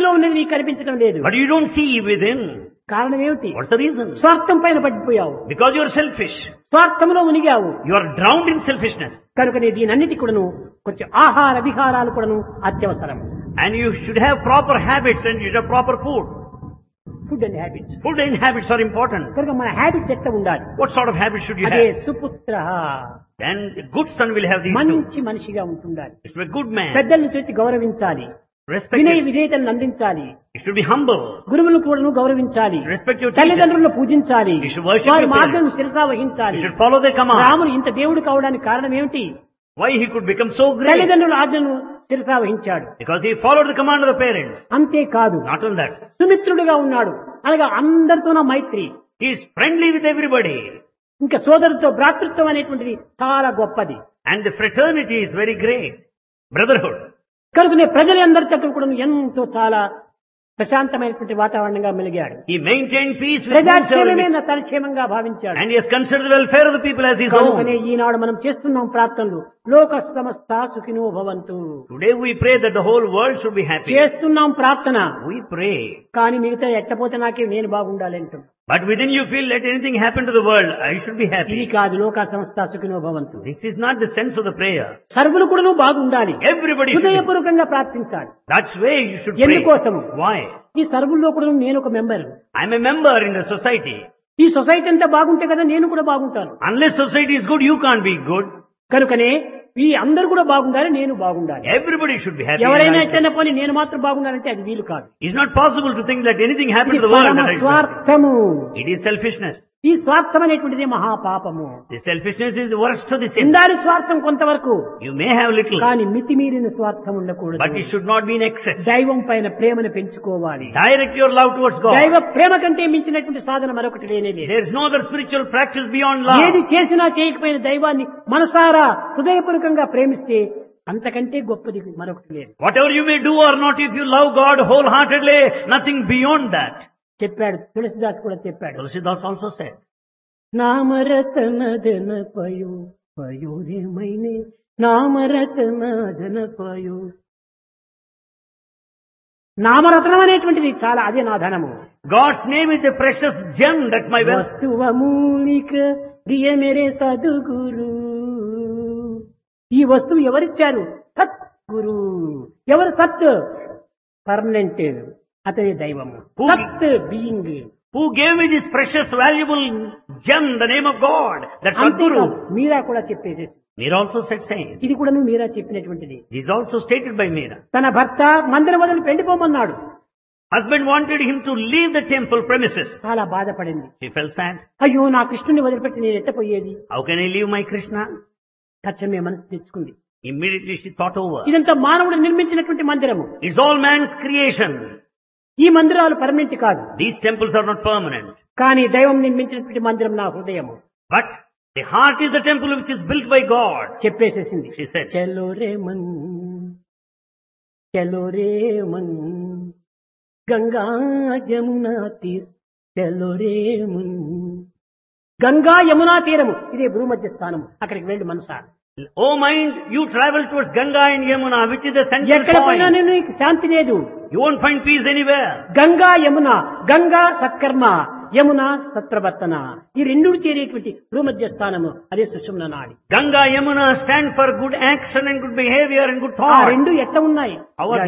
బయటిలో ఉన్నది నీకు కనిపించడం లేదు. But you don't see within. కారణం ఏమిటి? What's the reason? స్వార్థం పైన పడిపోయావు. Because you are selfish. స్వార్థంలో మునిగావు. You are drowned in selfishness. కనుకనే దీనన్నిటి కూడాను కొంచెం ఆహార విహారాలు కూడాను అత్యవసరం. And you should have proper habits and you should have proper food. Food and habits. Food and habits are important. కనుక మన హ్యాబిట్స్ ఎట్లా ఉండాలి? What sort of habits should you అదే have? సుపుత్ర. Then a good son will have these two. మంచి మనిషిగా ఉంటుండాలి. He should be a good man. పెద్దల్ని చూసి గౌరవించాలి. Respect వినయ him. విధేయతలను అందించాలి. He should be humble. గురువులను కూడా గౌరవించాలి. Respect your teacher. తల్లిదండ్రులను పూజించాలి. You should worship వారి your మార్గం parents. శిరసా వహించాలి. You should follow their command. రాముడు ఇంత దేవుడు కావడానికి కారణం ఏమిటి? Why he could become so great? తల్లిదండ్రుల ఆజ్ఞను శిరసా వహించాడు. Because he followed the command of the parents. అంతేకాదు Not only that. సుమిత్రుడుగా ఉన్నాడు. అనగా అందరితోన మైత్రి. He is friendly with everybody. ఇంకా సోదరుతో భ్రాతృత్వం అనేటువంటిది చాలా గొప్పది. And the fraternity is very great. Brotherhood. కనుకనే ప్రజలందరితో కూడా ఎంతో చాలా ప్రశాంతమైనటువంటి వాతావరణంగా మెలిగాడు. He maintained peace with ప్రజాక్షేమమే himself. నా తన క్షేమంగా భావించాడు. And he has considered the welfare of the people as his కనుకనే own. ఈనాడు మనం చేస్తున్నాం ప్రార్థనలు. లోక సమస్త సుఖినో భవంతు. Today we pray that the whole world should be happy. చేస్తున్నాం ప్రార్థన. We pray. కానీ మిగతా ఎట్టపోతే నాకే నేను బాగుండాలి అంటాం. But within you feel let anything happen to the world, I should be ఇది happy. కాదు లోక సమస్త సుఖినో భవంతు. This is not the sense of the prayer. సర్వులు కూడా బాగుండాలి. Everybody should be. హృదయపూర్వకంగా ప్రార్థించాలి. That's way you should pray. ఎందుకోసము? Why? ఈ సర్వుల్లో కూడా నేను ఒక member. I'm a member in the society. ఈ సొసైటీ అంతా బాగుంటే కదా నేను కూడా బాగుంటాను. Unless society is good, you can't be good. కనుకనే ఈ అందరూ కూడా బాగుండాలి, నేను బాగుండాలి. Everybody should be happy. ఎవరైనా ఎట్టైనా పోనీ నేను మాత్రం బాగుండాలంటే అది వీలు కాదు. It's not possible to think that anything happened ఇది to the world. పరమ that I should be happy. స్వార్థము. It is selfishness. ఈ స్వార్థం అనేటువంటిది మహాపాపము. The selfishness is the worst of the sin. ఉండాలి స్వార్థం కొంతవరకు, You may have little, కానీ మితిమీరిన స్వార్థం ఉండకూడదు. but it should not be in excess. దైవం పైన ప్రేమను పెంచుకోవాలి. Direct your love towards దైవ God. ప్రేమ కంటే మించినటువంటి సాధన మరొకటి లేనే లేదు. There is no other spiritual practice beyond ఏది love. చేసినా చేయకపోయిన దైవాన్ని మనసారా హృదయపూర్వకంగా ప్రేమిస్తే అంతకంటే గొప్పది మరొకటి లేదు. Whatever you may do or not, if you love God wholeheartedly, nothing beyond that. చెప్పాడు తులసిదాస్ కూడా చెప్పాడు. Tulsidas also said, నామరతనదన పయో పయోరేమైనే నామరతనదన పయో. నామరత్నం అనేటువంటిది చాలా, అదే నా ధనము. God's name is a precious gem, that's my wealth. వస్తువమూలిక దియ మేరే సద్గురు. ఈ వస్తువు ఎవరిచ్చారు? సత్ గురు. ఎవరు సత్? పర్మనెంట్, అతని దైవము. Who- సత్ being. Who gave me this precious, valuable gem, the name of God? That's our అంతేకాదు, Guru. మీరా కూడా చెప్పేసేసి, Meera also said same. ఇది కూడా మీరా చెప్పినటువంటిది. This is also stated by Meera. తన భర్త మందిరం వదిలి వెళ్ళిపోమన్నాడు. Husband wanted him to leave the temple premises. చాలా బాధపడింది. She felt sad. అయ్యో నా కృష్ణుని వదిలిపెట్టి నేను ఎట్టపోయేది. How can I leave my Krishna? తక్షణమే మనసు తెచ్చుకుంది. Immediately she thought over. ఇదంతా మానవుడు నిర్మించినటువంటి మందిరము. It's all man's creation. ఈ మందిరాలు పర్మనెంట్ కాదు, These temples are not permanent. కానీ దైవం నిర్మించినటువంటి మందిరం నా హృదయము. But the heart is the temple which is built by God. చెప్పేసేసింది. She said, చలో రే మన్, చలో రే మన్, గంగా యమునా తీర్, చలో రే మన్. గంగా యమునా తీరము ఇదే భూమధ్య స్థానము. అక్కడికి వెళ్ళు మనసా. Oh mind, you travel towards Ganga and Yamuna, which is the central ఎక్కడ పోయినా point. నేను నీకు శాంతి లేదు. You won't find peace anywhere. Ganga Yamuna, Ganga సత్కర్మ, యమున సత్ప్రవర్తన, ఈ రెండు చేరేటువంటి భూమధ్య స్థానము అదే సుషుమ్న నాడి. Ganga, Yamuna stand for good action and good behavior and good ఆ thought. రెండు ఎట్లా ఉన్నాయి? How are they?